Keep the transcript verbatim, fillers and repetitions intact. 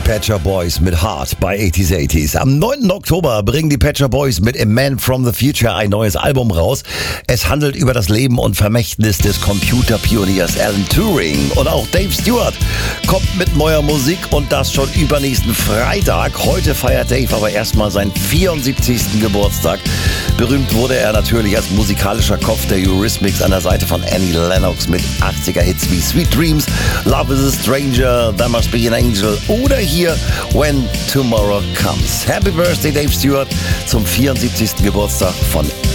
Pet Shop Boys mit Heart bei achtziger achtziger. Am neunten Oktober bringen die Pet Shop Boys mit A Man from the Future ein neues Album raus. Es handelt über das Leben und Vermächtnis des Computerpioniers Alan Turing. Und auch Dave Stewart kommt mit neuer Musik und das schon übernächsten Freitag. Heute feiert Dave aber erstmal seinen vierundsiebzigsten Geburtstag. Berühmt wurde er natürlich als musikalischer Kopf der Eurythmics an der Seite von Annie Lennox mit achtziger Hits wie Sweet Dreams, Love is a Stranger, There Must Be an Angel oder hier When Tomorrow Comes. Happy Birthday Dave Stewart zum vierundsiebzigsten Geburtstag von